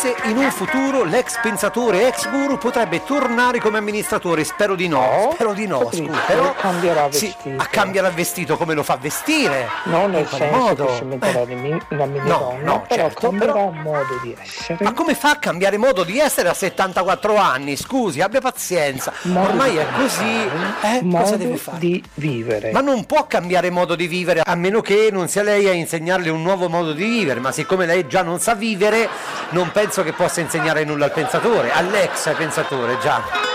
Forse in un futuro l'ex pensatore, ex guru potrebbe tornare come amministratore, spero di no, Patrizio, scusa, però cambierà sì, vestito. cambierà vestito, come lo fa vestire? Non nel In quale senso modo? che ci metterà una minidonna, no, però certo, cambierà però- modo di essere. Ma come fa a cambiare modo di essere a 74 anni? Scusi, abbia pazienza. Modo Ormai di è così. Cosa modo deve fare? di vivere. Ma non può cambiare modo di vivere, a meno che non sia lei a insegnarle un nuovo modo di vivere, ma siccome lei già non sa vivere, non penso che possa insegnare nulla al pensatore, all'ex pensatore già.